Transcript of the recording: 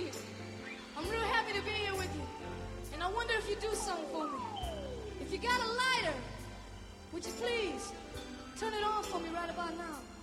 you. I'm real happy to be here with you. And I wonder if you do something for me. If you got a lighter, would you please turn it on for me right about now?